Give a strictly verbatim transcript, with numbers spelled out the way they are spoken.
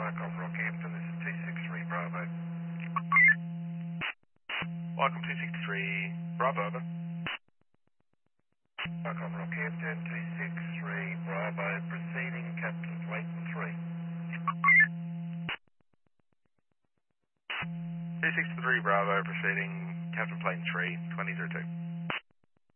Welcome, Rockhampton. This is two six three Bravo. Welcome two six three Bravo, over. Welcome, Rockhampton. two six three Bravo. Proceeding, Captain Clayton three. two six three Bravo, proceeding Captain Plane three, twenty through two.